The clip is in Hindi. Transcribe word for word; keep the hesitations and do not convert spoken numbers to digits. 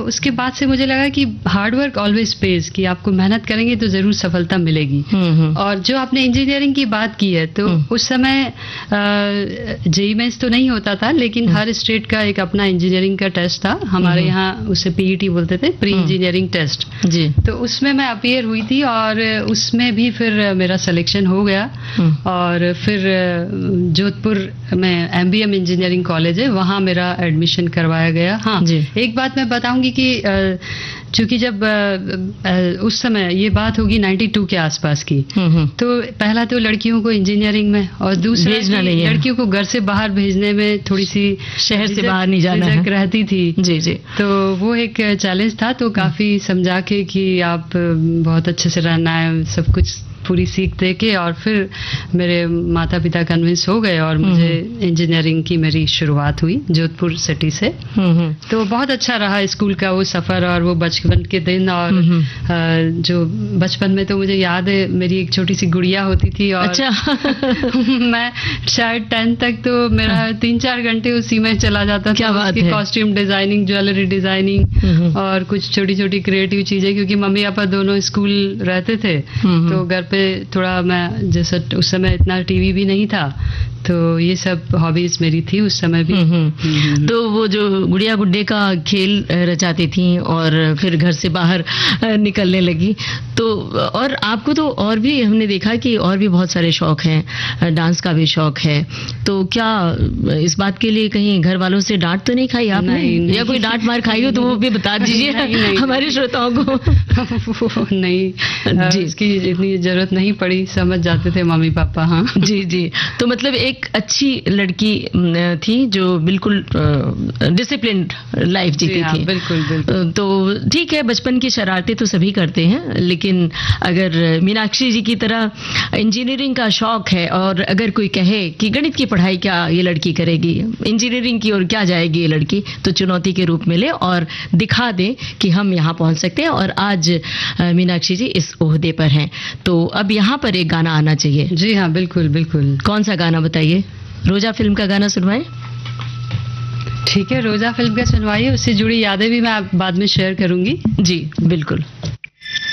उसके बाद से मुझे लगा कि हार्ड वर्क ऑलवेज पेज, कि आपको मेहनत करेंगे तो जरूर सफलता मिलेगी। और जो आपने इंजीनियरिंग की बात की है, तो उस समय जेईई मेंस तो नहीं होता था, लेकिन हर स्टेट का एक अपना इंजीनियरिंग का टेस्ट था। हमारे यहाँ उसे पीईटी बोलते थे, प्री इंजीनियरिंग टेस्ट जी। तो उसमें मैं अपीयर हुई थी और उसमें भी फिर मेरा सिलेक्शन हो गया। और फिर जोधपुर में एमबीएम इंजीनियरिंग कॉलेज है, वहाँ मेरा एडमिशन करवाया गया। हाँ, एक बात मैं बताऊंगी कि चूंकि जब उस समय ये बात होगी बानवे के आसपास की, तो पहला तो लड़कियों को इंजीनियरिंग में, और दूसरा लड़कियों को घर से बाहर भेजने में थोड़ी सी शहर से बाहर नहीं जाना है रहती थी जी जी। तो वो एक चैलेंज था। तो काफी समझा के कि आप बहुत अच्छे से रहना है, सब कुछ पूरी सीख दे के, और फिर मेरे माता पिता कन्विंस हो गए और मुझे इंजीनियरिंग की मेरी शुरुआत हुई जोधपुर सिटी से। तो बहुत अच्छा रहा स्कूल का वो सफर और वो बचपन के दिन। और जो बचपन में तो मुझे याद है मेरी एक छोटी सी गुड़िया होती थी, और अच्छा मैं शायद टेंथ तक तो मेरा तीन चार घंटे उसी में चला जाता था। क्या बात है। कॉस्ट्यूम डिजाइनिंग, ज्वेलरी डिजाइनिंग और कुछ छोटी छोटी क्रिएटिव चीजें, क्योंकि मम्मी पापा दोनों स्कूल रहते थे, तो घर पे थोड़ा मैं, जैसा उस समय इतना टीवी भी नहीं था, तो ये सब हॉबीज मेरी थी उस समय भी। तो वो जो गुड़िया गुड्डे का खेल रचाती थी और फिर घर से बाहर निकलने लगी, तो और आपको तो और भी हमने देखा कि और भी बहुत सारे शौक हैं, डांस का भी शौक है, तो क्या इस बात के लिए कहीं घर वालों से डांट तो नहीं खाई आपने? नहीं, नहीं। या कोई डांट मार खाई हो तो वो भी बता दीजिए हमारे श्रोताओं को। नहीं जी, इसकी इतनी जरूरत नहीं पड़ी, समझ जाते थे मम्मी पापा। हाँ जी जी। तो मतलब एक अच्छी लड़की थी जो बिल्कुल डिसिप्लिन्ड लाइफ जीती हाँ, थी। बिल्कुल बिल्कुल। तो ठीक है, बचपन की शरारतें तो सभी करते हैं, लेकिन अगर मीनाक्षी जी की तरह इंजीनियरिंग का शौक है और अगर कोई कहे कि गणित की पढ़ाई क्या ये लड़की करेगी, इंजीनियरिंग की ओर क्या जाएगी ये लड़की, तो चुनौती के रूप में ले और दिखा दे कि हम यहाँ पहुंच सकते हैं। और आज मीनाक्षी जी इस ओहदे पर हैं, तो अब यहाँ पर एक गाना आना चाहिए। जी हाँ, बिल्कुल बिल्कुल। कौन सा गाना बताइए? रोजा फिल्म का गाना सुनवाएं। ठीक है, रोजा फिल्म का सुनवाइए, उससे जुड़ी यादें भी मैं बाद में शेयर करूंगी। जी बिल्कुल।